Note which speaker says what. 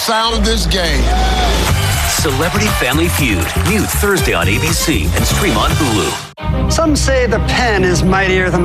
Speaker 1: sound of this game.
Speaker 2: Celebrity Family Feud. New Thursday on ABC and stream on Hulu.
Speaker 3: Some say the pen is mightier than